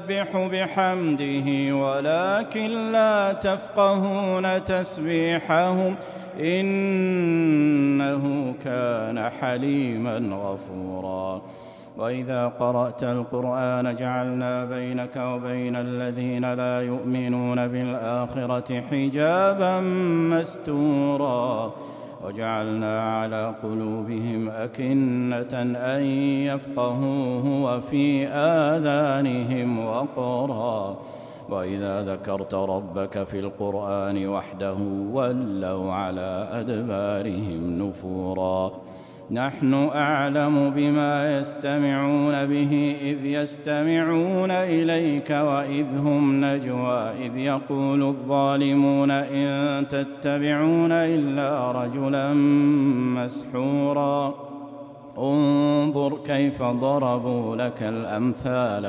يسبح بحمده ولكن لا تفقهون تسبيحهم إنه كان حليما غفورا. وإذا قرأت القرآن جعلنا بينك وبين الذين لا يؤمنون بالآخرة حجابا مستورا وجعلنا على قلوبهم أكنة أن يفقهوه وفي آذانهم وقرا وإذا ذكرت ربك في القرآن وحده ولوا على أدبارهم نفورا. نحن أعلم بما يستمعون به إذ يستمعون إليك وإذ هم نجوى إذ يقول الظالمون إن تتبعون إلا رجلا مسحورا. انظر كيف ضربوا لك الأمثال